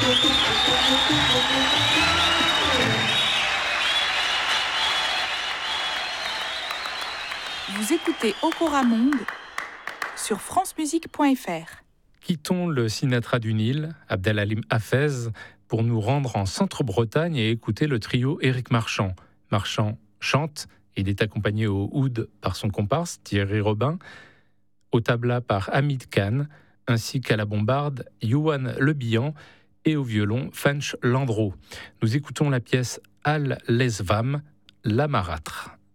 Vous écoutez Okora Monde sur francemusique.fr. Quittons le Sinatra du Nil, Abdelhalim Hafez, pour nous rendre en Centre-Bretagne et écouter le trio Éric Marchand. Marchand chante, il est accompagné au oud par son comparse Thierry Robin, au tabla par Hamid Khan, ainsi qu'à la bombarde Youan Le Bihan et au violon Fanch Landreau. Nous écoutons la pièce Al Lesvam, La Marâtre.